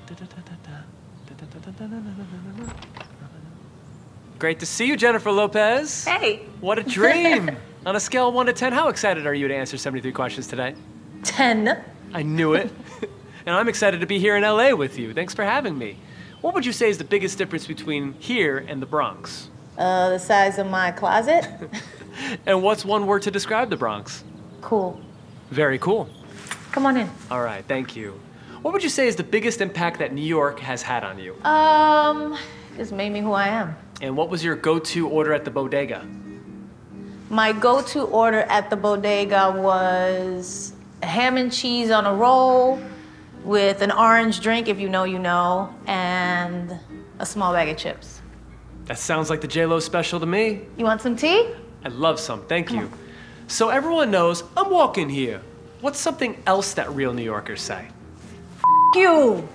Great to see you, Jennifer Lopez. Hey. What a dream. On a scale of 1 to 10, how excited are you to answer 73 questions today? 10. I knew it. And I'm excited to be here in LA with you. Thanks for having me. What would you say is the biggest difference between here and the Bronx? The size of my closet. And what's one word to describe the Bronx? Cool. Very cool. Come on in. All right, thank you. What would you say is the biggest impact that New York has had on you? Just made me who I am. And what was your go-to order at the bodega? My go-to order at the bodega was ham and cheese on a roll with an orange drink, if you know, you know, and a small bag of chips. That sounds like the J-Lo special to me. You want some tea? I'd love some, thank you. So everyone knows I'm walking here. What's something else that real New Yorkers say? You.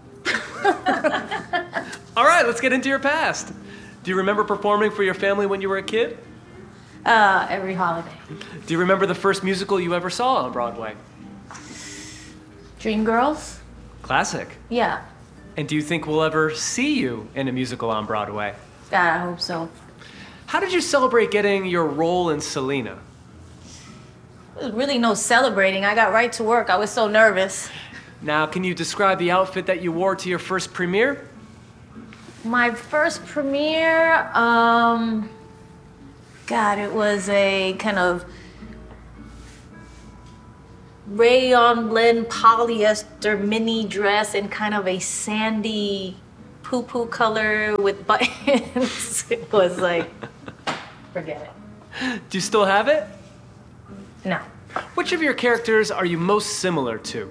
All right, let's get into your past. Do you remember performing for your family when you were a kid? Every holiday. Do you remember the first musical you ever saw on Broadway? Dreamgirls? Classic. Yeah. And do you think we'll ever see you in a musical on Broadway? God, I hope so. How did you celebrate getting your role in Selena? There was really no celebrating. I got right to work. I was so nervous. Now, can you describe the outfit that you wore to your first premiere? My first premiere, God, it was a kind of rayon blend polyester mini dress in kind of a sandy poo-poo color with buttons. It was like, forget it. Do you still have it? No. Which of your characters are you most similar to?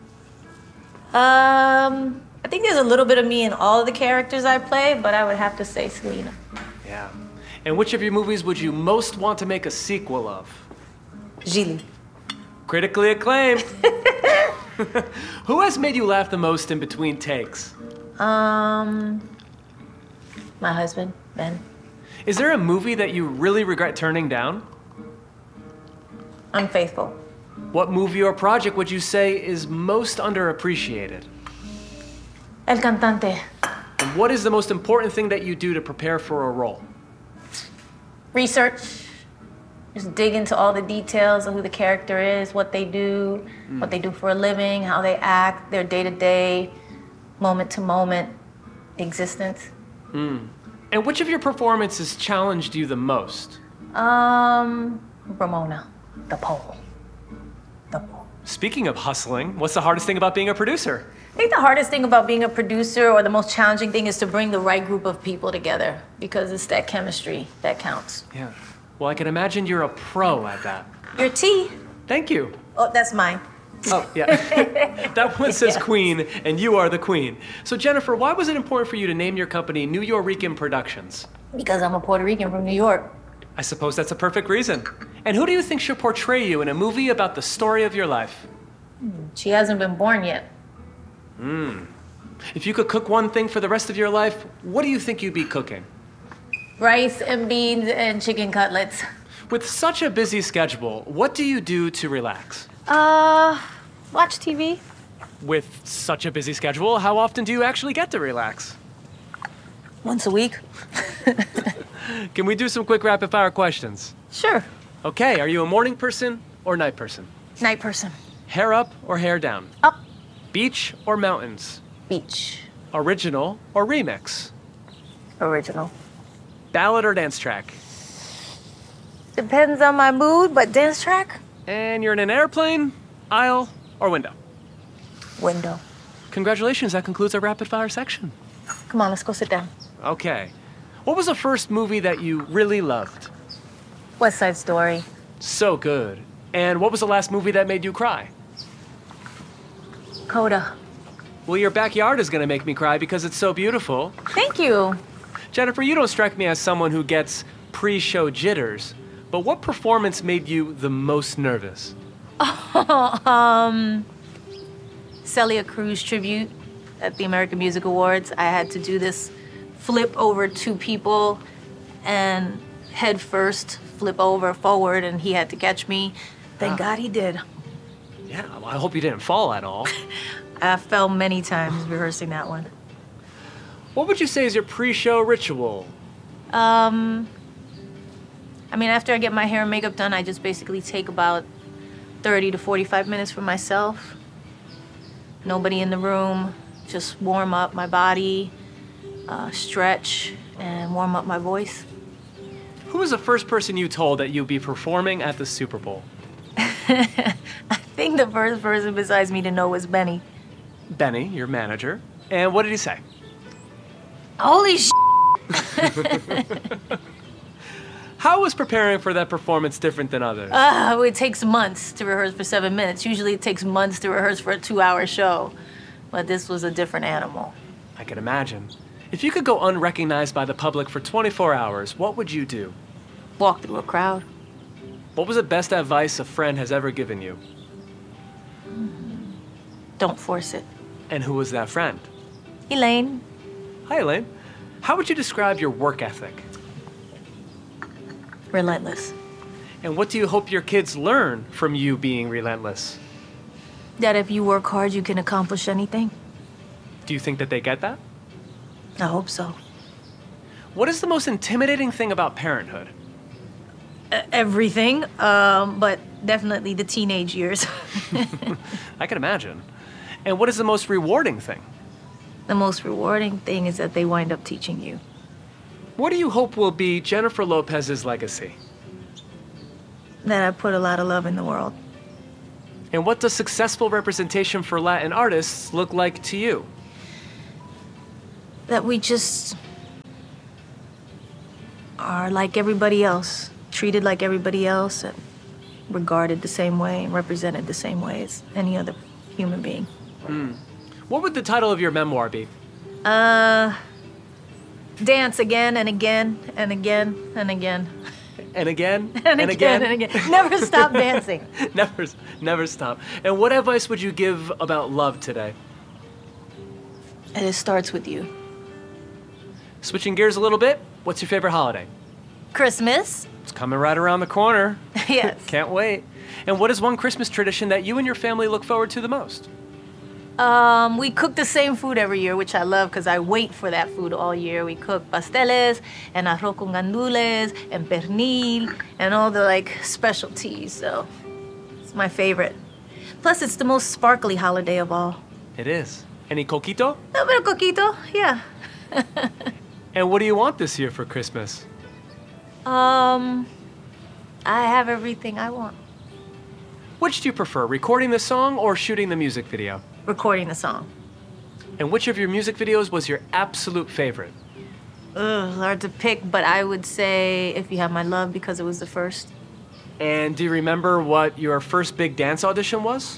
I think there's a little bit of me in all of the characters I play, but I would have to say Selena. Yeah. And which of your movies would you most want to make a sequel of? Gigli. Critically acclaimed. Who has made you laugh the most in between takes? My husband, Ben. Is there a movie that you really regret turning down? Unfaithful. What movie or project would you say is most underappreciated? El Cantante. And what is the most important thing that you do to prepare for a role? Research. Just dig into all the details of who the character is, what they do for a living, how they act, their day-to-day, moment-to-moment existence. And which of your performances challenged you the most? Ramona, the pole. The pole. Speaking of hustling, what's the hardest thing about being a producer? I think the hardest thing about being a producer, or the most challenging thing, is to bring the right group of people together, because it's that chemistry that counts. Yeah. Well, I can imagine you're a pro at that. Your tea? Thank you. Oh, that's mine. Oh, yeah. That one says Queen, and you are the queen. So, Jennifer, why was it important for you to name your company New Yorican Productions? Because I'm a Puerto Rican from New York. I suppose that's a perfect reason. And who do you think should portray you in a movie about the story of your life? She hasn't been born yet. If you could cook one thing for the rest of your life, what do you think you'd be cooking? Rice and beans and chicken cutlets. With such a busy schedule, what do you do to relax? Watch TV. With such a busy schedule, how often do you actually get to relax? Once a week. Can we do some quick rapid fire questions? Sure. Okay, are you a morning person or night person? Night person. Hair up or hair down? Up. Beach or mountains? Beach. Original or remix? Original. Ballad or dance track? Depends on my mood, but dance track? And you're in an airplane, aisle, or window? Window. Congratulations, that concludes our rapid fire section. Come on, let's go sit down. Okay. What was the first movie that you really loved? West Side Story. So good. And what was the last movie that made you cry? Coda. Well, your backyard is gonna make me cry because it's so beautiful. Thank you. Jennifer, you don't strike me as someone who gets pre-show jitters, but what performance made you the most nervous? Celia Cruz tribute at the American Music Awards. I had to do this flip over two people and head first flip over forward, and he had to catch me. Thank God he did. Yeah, well, I hope you didn't fall at all. I fell many times rehearsing that one. What would you say is your pre-show ritual? I mean, after I get my hair and makeup done, I just basically take about 30 to 45 minutes for myself. Nobody in the room, just warm up my body, stretch, and warm up my voice. Who was the first person you told that you'd be performing at the Super Bowl? I think the first person besides me to know was Benny. Benny, your manager. And what did he say? Holy sh**! How was preparing for that performance different than others? It takes months to rehearse for 7 minutes. Usually it takes months to rehearse for a 2-hour show. But this was a different animal. I can imagine. If you could go unrecognized by the public for 24 hours, what would you do? Walk through a crowd. What was the best advice a friend has ever given you? Don't force it. And who was that friend? Elaine. Hi, Elaine. How would you describe your work ethic? Relentless. And what do you hope your kids learn from you being relentless? That if you work hard, you can accomplish anything. Do you think that they get that? I hope so. What is the most intimidating thing about parenthood? Everything, but definitely the teenage years. I can imagine. And what is the most rewarding thing? The most rewarding thing is that they wind up teaching you. What do you hope will be Jennifer Lopez's legacy? That I put a lot of love in the world. And what does successful representation for Latin artists look like to you? That we just are like everybody else, treated like everybody else, and regarded the same way and represented the same way as any other human being. What would the title of your memoir be? Dance again and again and again and again. And again? And again and again. Never stop dancing. Never stop. And what advice would you give about love today? And it starts with you. Switching gears a little bit, what's your favorite holiday? Christmas. It's coming right around the corner. Yes. Can't wait. And what is one Christmas tradition that you and your family look forward to the most? We cook the same food every year, which I love because I wait for that food all year. We cook pasteles and arroz con gandules and pernil and all the like specialties. So it's my favorite. Plus, it's the most sparkly holiday of all. It is. Any coquito? A little bit of coquito, yeah. And what do you want this year for Christmas? I have everything I want. Which do you prefer, recording the song or shooting the music video? Recording the song. And which of your music videos was your absolute favorite? Hard to pick, but I would say If You Have My Love because it was the first. And do you remember what your first big dance audition was?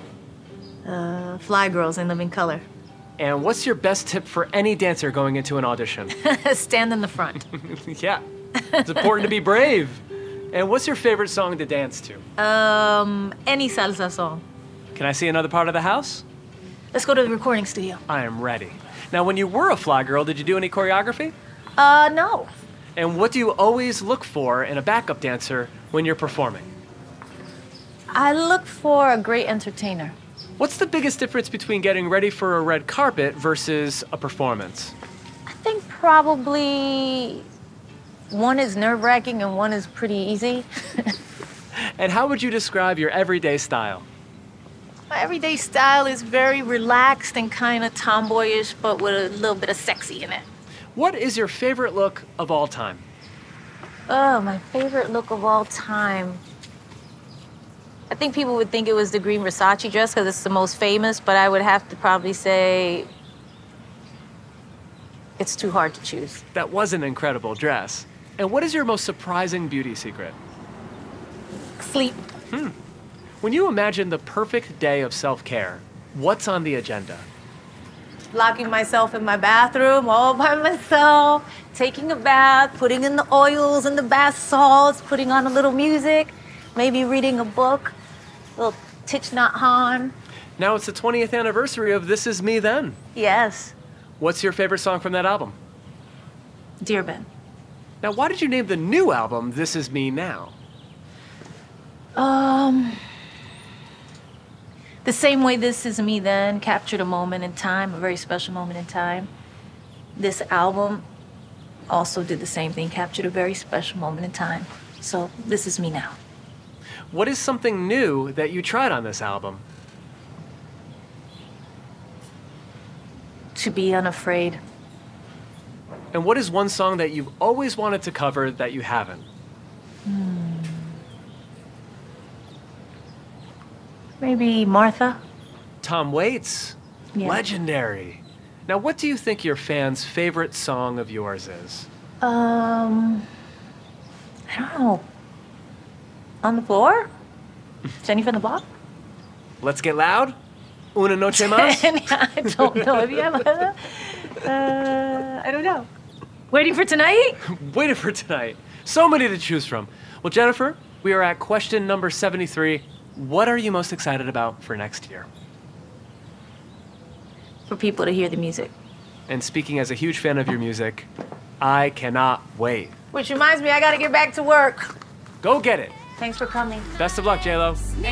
Fly Girls in Living Color. And what's your best tip for any dancer going into an audition? Stand in the front. Yeah, it's important to be brave. And what's your favorite song to dance to? Any salsa song. Can I see another part of the house? Let's go to the recording studio. I am ready. Now, when you were a fly girl, did you do any choreography? No. And what do you always look for in a backup dancer when you're performing? I look for a great entertainer. What's the biggest difference between getting ready for a red carpet versus a performance? I think probably one is nerve-wracking and one is pretty easy. And how would you describe your everyday style? My everyday style is very relaxed and kind of tomboyish, but with a little bit of sexy in it. What is your favorite look of all time? Oh, my favorite look of all time. I think people would think it was the green Versace dress because it's the most famous, but I would have to probably say it's too hard to choose. That was an incredible dress. And what is your most surprising beauty secret? Sleep. When you imagine the perfect day of self-care, what's on the agenda? Locking myself in my bathroom all by myself, taking a bath, putting in the oils and the bath salts, putting on a little music, maybe reading a book, a little Thich Nhat Hanh. Now it's the 20th anniversary of This Is Me Then. Yes, What's your favorite song from that album? Dear Ben. Now, why did you name the new album This Is Me Now? The same way This Is Me Then captured a moment in time, a very special moment in time. This album also did the same thing, captured a very special moment in time. So this is me now. What is something new that you tried on this album? To be unafraid. And what is one song that you've always wanted to cover that you haven't? Maybe Martha? Tom Waits. Yeah. Legendary. Now, what do you think your fans' favorite song of yours is? I don't know. On the Floor? Jenny from the Block? Let's Get Loud? Una Noche Más? I don't know. Have you ever? I don't know. Waiting for Tonight? Waiting for Tonight. So many to choose from. Well, Jennifer, we are at question number 73. What are you most excited about for next year? For people to hear the music. And speaking as a huge fan of your music, I cannot wait. Which reminds me, I gotta get back to work. Go get it. Thanks for coming. Best of luck, J-Lo.